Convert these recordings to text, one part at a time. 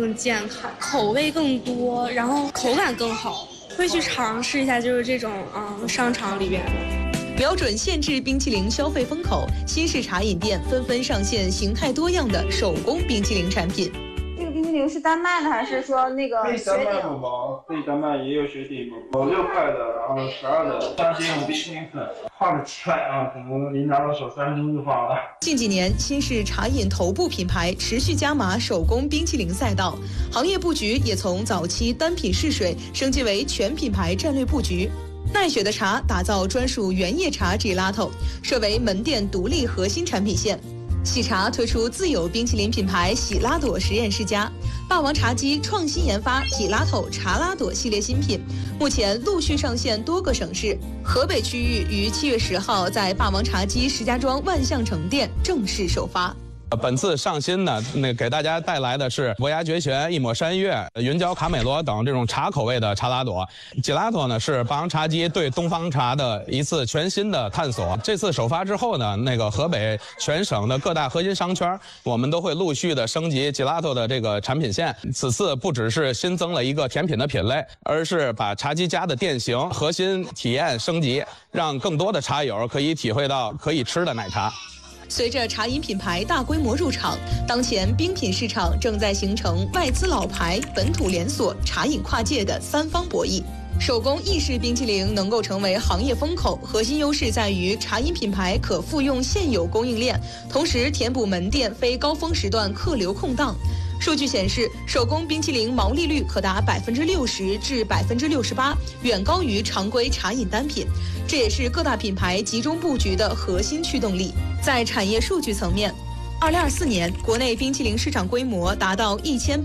更健康，口味更多，然后口感更好。会去尝试一下，就是这种商场里边的。 瞄准限制冰淇淋消费风口，新式茶饮店纷纷上线形态多样的手工冰淇淋产品。 这个冰淇淋是单卖的，还是说那个可以单卖不包，可以单卖，也有雪底有6块的，然后12的，像这种冰淇淋粉画了7块啊，可能您拿到手3分钟就画了。 近几年，新式茶饮头部品牌持续加码手工冰淇淋赛道，行业布局也从早期单品试水升级为全品牌战略布局。奈雪的茶打造专属原叶茶 Gelato， 设为门店独立核心产品线。喜茶推出自有冰淇淋品牌喜拉朵实验世家，霸王茶姬创新研发Gelato茶拉朵系列新品，目前陆续上线多个省市。河北区域于7月10号在霸王茶姬石家庄万象城店正式首发。 本次上新呢，给大家带来的是伯牙绝弦、一抹山月、云椒卡美罗等这种茶口味的茶拉朵。Gelato呢是霸王茶姬对东方茶的一次全新的探索。这次首发之后呢，河北全省的各大核心商圈，我们都会陆续的升级 Gelato 的这个产品线。此次不只是新增了一个甜品的品类，而是把茶姬家的店型核心体验升级，让更多的茶友可以体会到可以吃的奶茶。 随着茶饮品牌大规模入场，当前冰品市场正在形成外资老牌、本土连锁、茶饮跨界的3方博弈。手工意式冰淇淋能够成为行业风口，核心优势在于茶饮品牌可复用现有供应链，同时填补门店非高峰时段客流空档。数据显示，手工冰淇淋毛利率可达60%至68%，远高于常规茶饮单品。这也是各大品牌集中布局的核心驱动力。在产业数据层面，2024年国内冰淇淋市场规模达到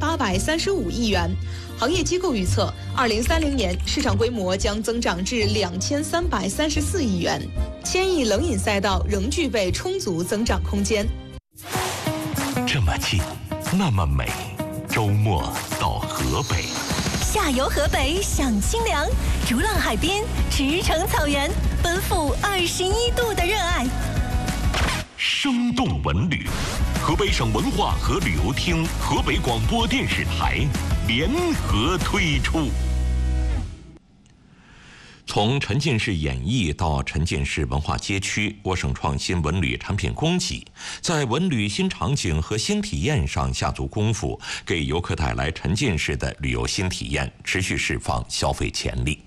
1835亿元，行业机构预测，2030年市场规模将增长至2334亿元，千亿冷饮赛道仍具备充足增长空间。 这么近，那么美，周末到河北， 下游河北享清凉，逐浪海边，驰骋草原，奔赴21度的热爱。 生动文旅，河北省文化和旅游厅、河北广播电视台联合推出。从沉浸式演艺到沉浸式文化街区，我省创新文旅产品供给，在文旅新场景和新体验上下足功夫，给游客带来沉浸式的旅游新体验，持续释放消费潜力。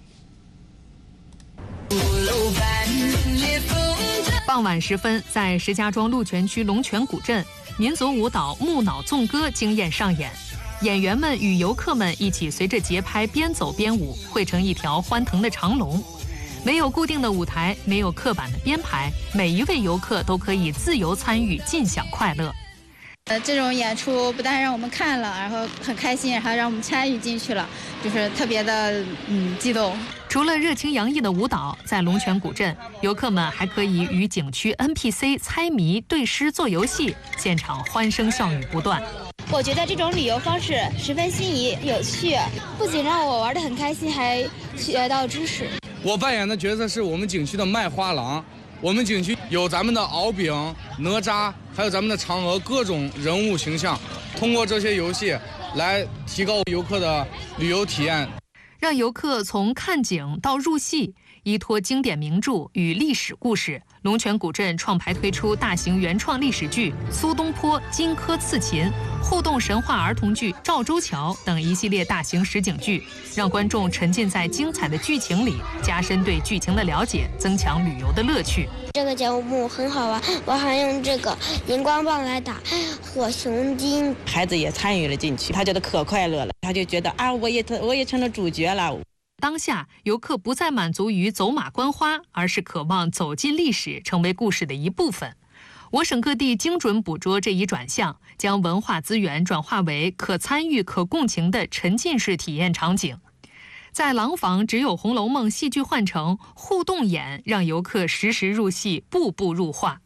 傍晚时分，在石家庄鹿泉区龙泉古镇，民族舞蹈木脑纵歌惊艳上演。演员们与游客们一起随着节拍边走边舞，汇成一条欢腾的长龙。没有固定的舞台，没有刻板的编排，每一位游客都可以自由参与，尽享快乐。 这种演出不但让我们看了，然后很开心，还让我们参与进去了，就是特别的激动。 除了热情洋溢的舞蹈，在龙泉古镇，游客们还可以与景区 NPC 猜谜、对诗、做游戏，现场欢声笑语不断。 我觉得这种旅游方式十分新颖有趣，不仅让我玩得很开心，还学到知识。 我扮演的角色是我们景区的卖花郎。我们景区有咱们的敖丙、哪吒，还有咱们的嫦娥，各种人物形象。通过这些游戏来提高游客的旅游体验， 让游客从看景到入戏，依托经典名著与历史故事，龙泉古镇创排推出大型原创历史剧《苏东坡荆轲刺秦》、互动神话儿童剧《赵州桥》等一系列大型实景剧，让观众沉浸在精彩的剧情里，加深对剧情的了解，增强旅游的乐趣。 这个节目很好玩，我还用这个荧光棒来打火熊精。 孩子也参与了进去，他觉得可快乐了，他就觉得我也成了主角了。 当下，游客不再满足于走马观花，而是渴望走进历史，成为故事的一部分。我省各地精准捕捉这一转向，将文化资源转化为可参与、可共情的沉浸式体验场景。在廊坊只有《红楼梦》戏剧换成互动演，让游客实时入戏，步步入画。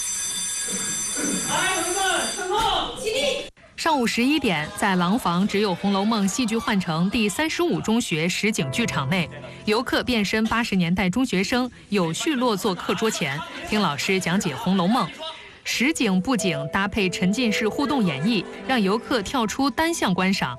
上午11点，在廊坊只有《红楼梦》戏剧换成第35中学实景剧场内，游客变身80年代中学生，有序落座课桌前，听老师讲解《红楼梦》。实景布景搭配沉浸式互动演绎，让游客跳出单向观赏，